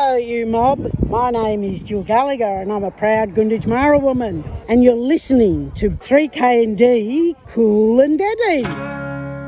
Hello, you mob. My name is Jill Gallagher and I'm a proud Gunditjmara woman. And you're listening to 3K&D Cool and Deadly.